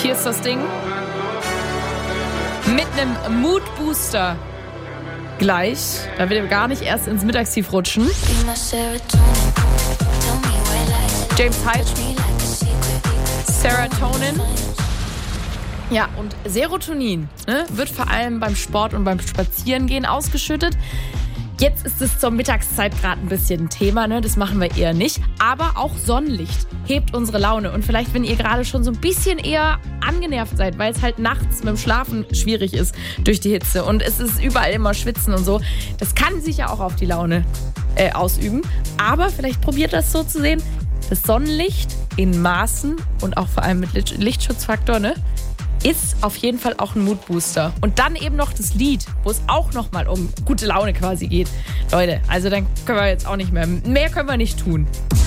Hier ist das Ding. Mit einem Mood Booster. Gleich, da will er gar nicht erst ins Mittagstief rutschen. James Hype. Serotonin. Ja, und Serotonin, ne, wird vor allem beim Sport und beim Spazierengehen ausgeschüttet. Jetzt ist es zur Mittagszeit gerade ein bisschen ein Thema, ne? Das machen wir eher nicht. Aber auch Sonnenlicht hebt unsere Laune. Und vielleicht, wenn ihr gerade schon so ein bisschen eher angenervt seid, weil es halt nachts mit dem Schlafen schwierig ist durch die Hitze und es ist überall immer Schwitzen und so, das kann sich ja auch auf die Laune ausüben. Aber vielleicht probiert das so zu sehen, das Sonnenlicht in Maßen und auch vor allem mit Lichtschutzfaktor, ne, ist auf jeden Fall auch ein Moodbooster. Und dann eben noch das Lied, wo es auch nochmal um gute Laune quasi geht. Leute, also dann können wir jetzt auch nicht mehr können wir nicht tun.